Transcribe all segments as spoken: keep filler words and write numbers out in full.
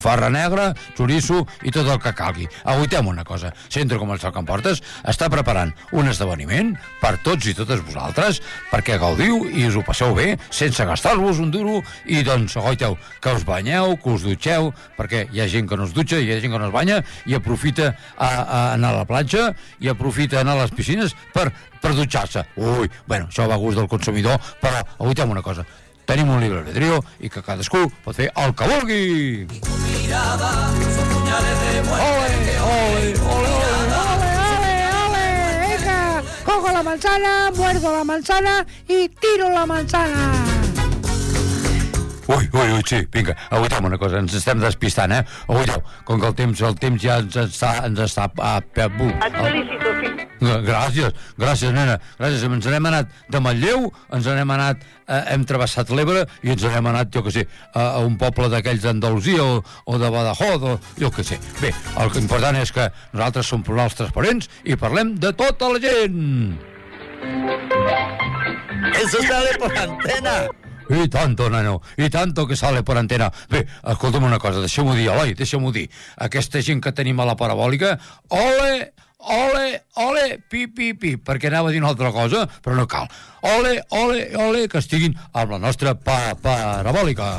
farra negra, xoriço i tot el que calgui. Aguitem una cosa. Centre Comercial Can Portes està preparant un esdeveniment per tots i totes vosaltres perquè gaudiu i us ho passeu bé sense gastar-vos un duro i doncs, aguiteu, que us banyeu, que us dutxeu, perquè hi ha gent que no es dutxa, hi ha gent que no es banya i aprofita a, a anar a la platja i aprofita a anar a les piscines per, per dutxar-se. Ui, bueno, això va a gust del consumidor, però aguitem una cosa. Tenim un libre albedrío i que cadascú pot fer el que vulgui. Ole, ole, ole, ole, ole, ole, venga, cojo la manzana, muerdo la manzana y tiro la manzana. Ui, ui, ui, sí, vinga, aguitem una cosa, ens estem despistant, eh? Aguiteu, com que el temps, el temps ja ens està... Ens està a, a, a, Et felicito, fill. Gràcies, gràcies, nena, gràcies. Ens n'hem anat de Manlleu, ens n'hem anat, eh, hem travessat l'Ebre i ens n'hem anat, jo que sé, a, a un poble d'aquells d'Andalusia o, o de Badajoz, o jo que sé. Bé, el que important és que nosaltres som plurals transparents i parlem de tota la gent. Eso sale por antena. I tanto, nano, i tanto que sale per antena. Bé, escolta'm una cosa, deixa'm-ho dir, Eloi, deixa'm-ho dir. Aquesta gent que tenim a la parabòlica, ole, ole, ole, pi, pi, pi, perquè anava a dir una altra cosa, però no cal. Ole, ole, ole, que estiguin amb la nostra pa parabòlica.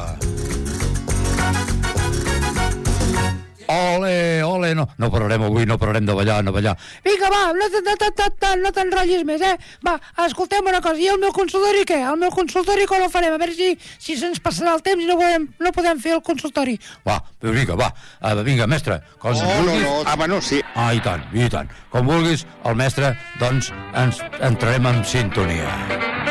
Ole, ole, no, no pararem avui, no pararem de ballar, no ballar. Vinga, va, no, no, no, no, no t'enrotllis més, eh? Va, escoltem una cosa, i el meu consultori què? El meu consultori com ho farem? A veure si, si se'ns passarà el temps i no podem, no podem fer el consultori. Va, vinga, va, vinga, mestre, com no, vulguis... No, no, ah, bueno, sí. Ah, i tant, i tant. Com vulguis, el mestre, doncs, ens entrarem en sintonia.